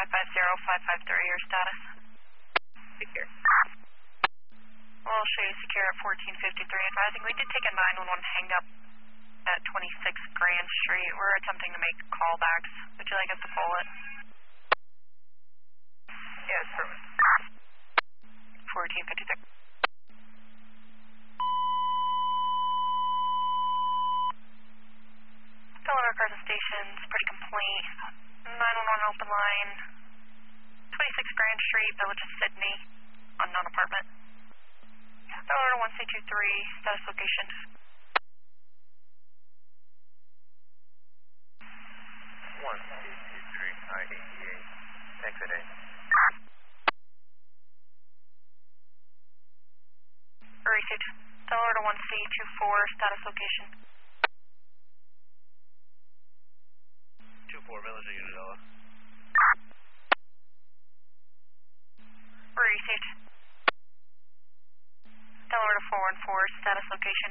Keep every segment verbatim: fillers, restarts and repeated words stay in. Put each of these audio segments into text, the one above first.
five five zero five five three, your status? Secure. We'll show you secure at fourteen fifty-three. Advising we did take a nine one one hang up at twenty-six Grand Street. We're attempting to make callbacks. Would you like us to pull it? Yes, perfect. fourteen fifty-six. Delaware Crescent Station's pretty complete. nine one one open line. twenty-six Grand Street, Village of Sydney, unknown apartment. Delaware one C two three, status location. one C two three, I eighty-eight, exit A. Received. Delaware one C two four, status location. two four, Village of Unadilla. Received. Delaware four one four, status location.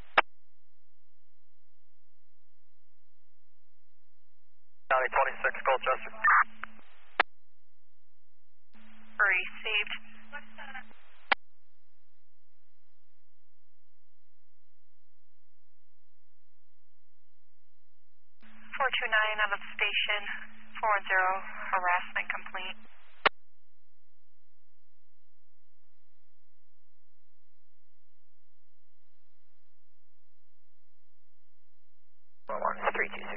County twenty-six, Colchester. Received. four two nine out of the station. four one zero, harassment complete.